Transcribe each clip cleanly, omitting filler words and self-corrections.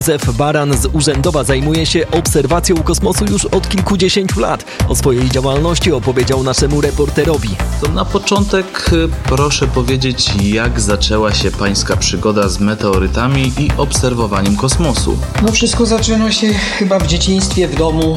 Józef Baran z Urzędowa zajmuje się obserwacją kosmosu już od kilkudziesięciu lat. O swojej działalności opowiedział naszemu reporterowi. To na początek proszę powiedzieć, jak zaczęła się pańska przygoda z meteorytami i obserwowaniem kosmosu? No wszystko zaczęło się chyba w dzieciństwie, w domu,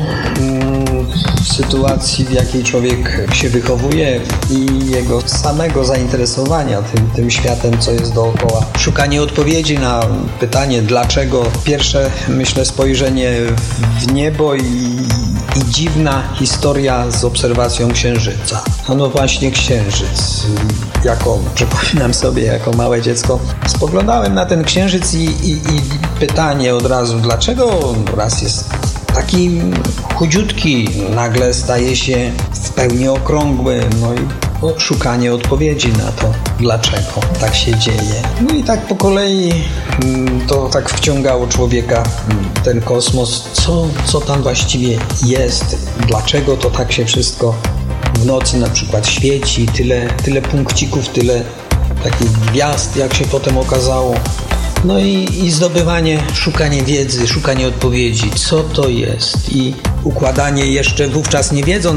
w sytuacji, w jakiej człowiek się wychowuje i jego samego zainteresowania tym światem, co jest dookoła. Szukanie odpowiedzi na pytanie dlaczego. Pierwsze, myślę, spojrzenie w niebo i dziwna historia z obserwacją księżyca. No właśnie księżyc. Przypominam sobie, jako małe dziecko spoglądałem na ten księżyc i pytanie od razu, dlaczego raz jest taki chudziutki, nagle staje się w pełni okrągły, no i szukanie odpowiedzi na to, dlaczego tak się dzieje. No i tak po kolei to tak wciągało człowieka ten kosmos, co tam właściwie jest, dlaczego to tak się wszystko w nocy na przykład świeci, tyle punkcików, tyle takich gwiazd, jak się potem okazało. No i zdobywanie, szukanie wiedzy, szukanie odpowiedzi, co to jest i układanie jeszcze wówczas nie wiedząc,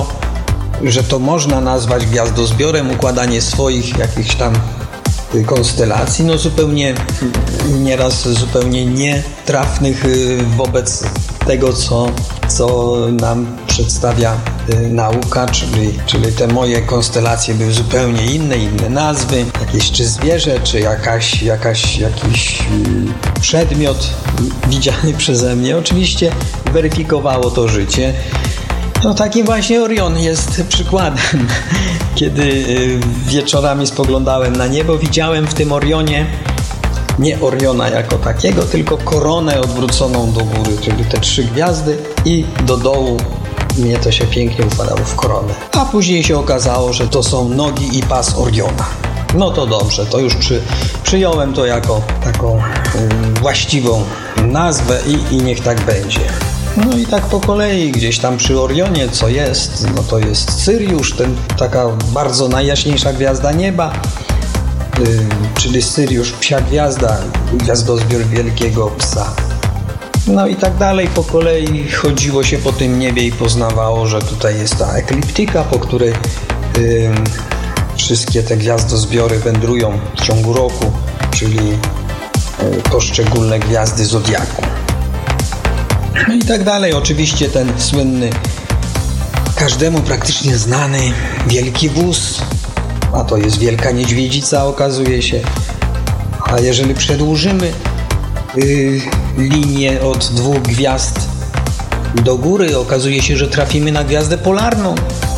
że to można nazwać gwiazdozbiorem, układanie swoich jakichś tam konstelacji, no zupełnie nieraz zupełnie nietrafnych wobec tego, co nam przedstawia nauka, czyli te moje konstelacje były zupełnie inne nazwy, jakieś czy zwierzę, czy jakiś przedmiot widziany przeze mnie. Oczywiście weryfikowało to życie. No takim właśnie Orion jest przykładem. Kiedy wieczorami spoglądałem na niebo, widziałem w tym Orionie nie Oriona jako takiego, tylko koronę odwróconą do góry, czyli te 3 gwiazdy i do dołu mnie to się pięknie układało w koronę. A później się okazało, że to są nogi i pas Oriona. No to dobrze, to już przyjąłem to jako taką właściwą nazwę i niech tak będzie. No i tak po kolei, gdzieś tam przy Orionie, co jest? No to jest Syriusz, taka bardzo najjaśniejsza gwiazda nieba, czyli Syriusz, psia gwiazda, gwiazdozbiór wielkiego psa. No i tak dalej, po kolei chodziło się po tym niebie i poznawało, że tutaj jest ta ekliptyka, po której wszystkie te gwiazdozbiory wędrują w ciągu roku, czyli poszczególne gwiazdy zodiaku. No i tak dalej. Oczywiście ten słynny, każdemu praktycznie znany wielki wóz, a to jest wielka niedźwiedzica, okazuje się. A jeżeli przedłużymy linię od 2 gwiazd do góry, okazuje się, że trafimy na gwiazdę polarną,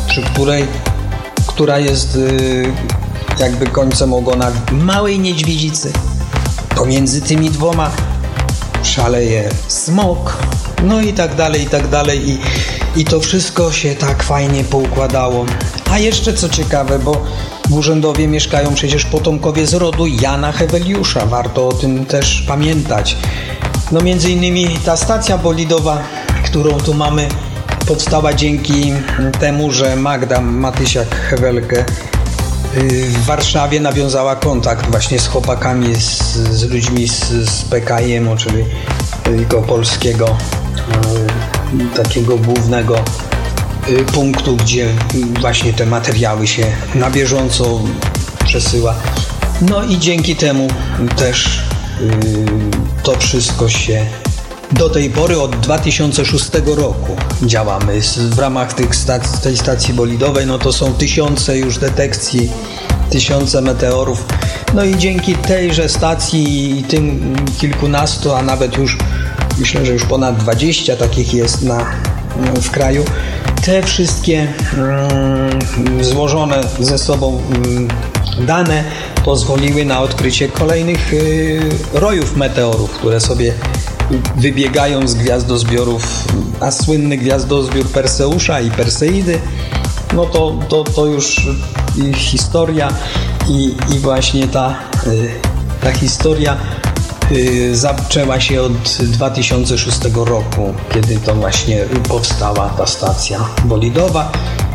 która jest jakby końcem ogona małej niedźwiedzicy. Pomiędzy tymi 2 szaleje smok, no i tak dalej, i to wszystko się tak fajnie poukładało. A jeszcze co ciekawe, bo w Urzędowie mieszkają przecież potomkowie z rodu Jana Heweliusza, warto o tym też pamiętać. No między innymi ta stacja bolidowa, którą tu mamy, powstała dzięki temu, że Magda Matysiak-Hewelke w Warszawie nawiązała kontakt właśnie z chłopakami, z ludźmi z PKM, czyli tego polskiego takiego głównego punktu, gdzie właśnie te materiały się na bieżąco przesyła. No i dzięki temu też to wszystko się do tej pory, od 2006 roku działamy w ramach tej stacji bolidowej. No to są tysiące już detekcji, tysiące meteorów. No i dzięki tejże stacji i tym kilkunastu, a nawet już myślę, że już ponad 20 takich jest w kraju, te wszystkie złożone ze sobą dane pozwoliły na odkrycie kolejnych rojów meteorów, które sobie wybiegają z gwiazdozbiorów, a słynny gwiazdozbiór Perseusza i Perseidy, no to już historia i właśnie ta historia zaczęła się od 2006 roku, kiedy to właśnie powstała ta stacja bolidowa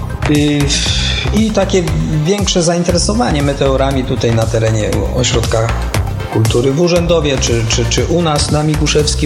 i takie większe zainteresowanie meteorami tutaj na terenie Ośrodka Kultury w Urzędowie, czy u nas na Mikuszewskim